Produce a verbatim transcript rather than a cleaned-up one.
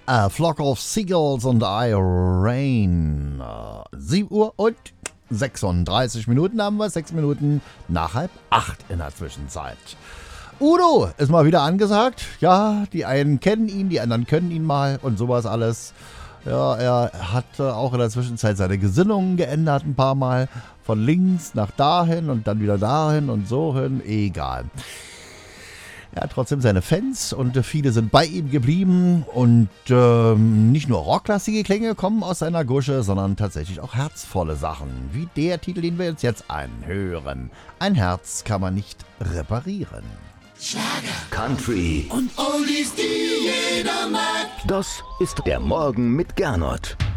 A Flock of Seagulls und I Rain. sieben Uhr und sechsunddreißig Minuten haben wir, sechs Minuten nach halb acht in der Zwischenzeit. Udo ist mal wieder angesagt. Ja, die einen kennen ihn, die anderen können ihn mal und sowas alles. Ja, er hat auch in der Zwischenzeit seine Gesinnungen geändert ein paar Mal. Von links nach dahin und dann wieder dahin und so hin. Egal. Er hat trotzdem seine Fans und viele sind bei ihm geblieben. Und ähm, nicht nur rocklastige Klänge kommen aus seiner Gusche, sondern tatsächlich auch herzvolle Sachen. Wie der Titel, den wir uns jetzt anhören. Ein Herz kann man nicht reparieren. Schlager, Country und Oldies, die jeder mag. Das ist der Morgen mit Gernot.